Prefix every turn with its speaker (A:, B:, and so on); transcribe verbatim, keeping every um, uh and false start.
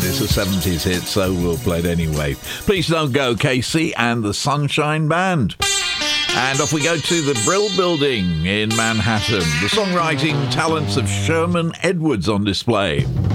A: It's a seventies hit, so we'll play it anyway. Please Don't Go, Casey and the Sunshine Band. And off we go to the Brill Building in Manhattan. The songwriting talents of Sherman Edwards on display.